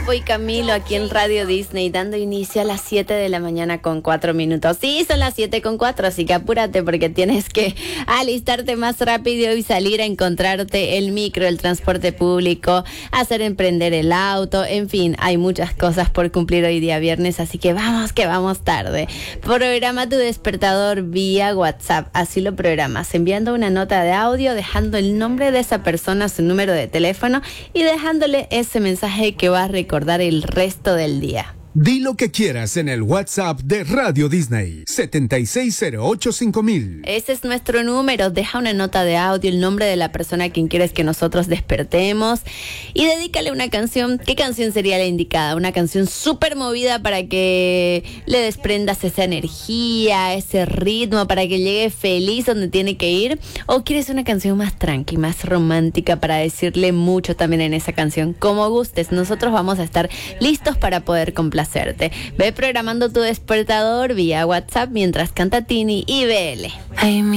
Papo y Camilo aquí en Radio Disney, dando inicio a las 7 de la mañana con 4 minutos. Sí, son las 7:04, así que apúrate porque tienes que alistarte más rápido y salir a encontrarte el micro, el transporte público, hacer emprender el auto, en fin, hay muchas cosas por cumplir hoy día viernes, así que vamos tarde. Programa tu despertador vía WhatsApp, así lo programas, enviando una nota de audio, dejando el nombre de esa persona, su número de teléfono y dejándole ese mensaje que va a recordar el resto del día. Di lo que quieras en el WhatsApp de Radio Disney, 76085000. Ese es nuestro número. Deja una nota de audio, el nombre de la persona a quien quieres que nosotros despertemos y dedícale una canción. ¿Qué canción sería la indicada? Una canción súper movida para que le desprendas esa energía, ese ritmo, para que llegue feliz donde tiene que ir. ¿O quieres una canción más tranqui, más romántica para decirle mucho también en esa canción? Como gustes, nosotros vamos a estar listos para poder complacerte. Ve programando tu despertador vía WhatsApp mientras canta Tini y BL.